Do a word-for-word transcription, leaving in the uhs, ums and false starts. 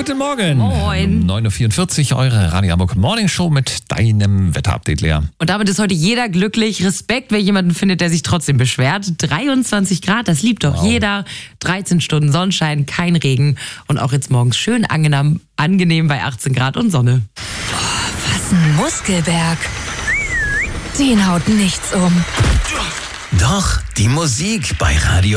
Guten Morgen. Moin. Um neun Uhr vierundvierzig, eure Radio Hamburg Morning Show mit deinem Wetterupdate, Lea. Und damit ist heute jeder glücklich. Respekt, wer jemanden findet, der sich trotzdem beschwert. dreiundzwanzig Grad, das liebt doch Wow. jeder. dreizehn Stunden Sonnenschein, kein Regen. Und auch jetzt morgens schön angenehm, angenehm bei achtzehn Grad und Sonne. Was ein Muskelberg. Den haut nichts um. Doch, die Musik bei Radio